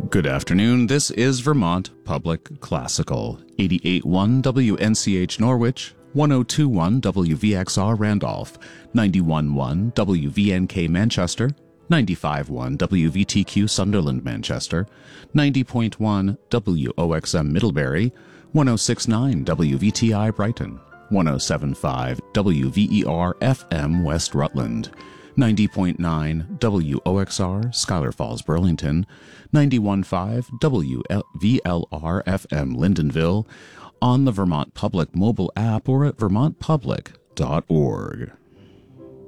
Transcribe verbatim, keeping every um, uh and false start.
Good afternoon. This is Vermont Public Classical. eighty-eight point one W N C H Norwich, one oh two point one W V X R Randolph, ninety-one point one W V N K Manchester, ninety-five point one W V T Q Sunderland Manchester, ninety point one W O X M Middlebury, one oh six point nine W V T I Brighton, one oh seven point five W V E R F M West Rutland, ninety point nine W O X R Schuyler Falls Burlington, ninety-one point five W V L R F M Lyndonville, on the Vermont Public mobile app or at vermont public dot org.